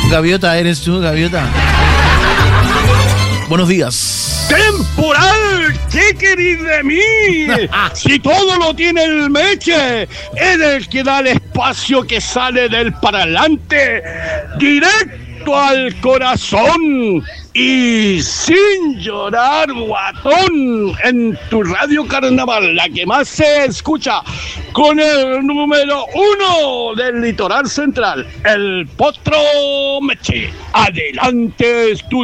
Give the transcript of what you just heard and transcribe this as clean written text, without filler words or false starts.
Gaviota, eres tú, Gaviota. Buenos días. ¡Temporal! ¿Qué querís de mí? Si todo lo tiene el Meche, es el que da el espacio que sale del parlante directo al corazón y sin llorar, guatón, en tu radio Carnaval, la que más se escucha, con el número 1 del litoral central, el Potro Meche. Adelante, estudio.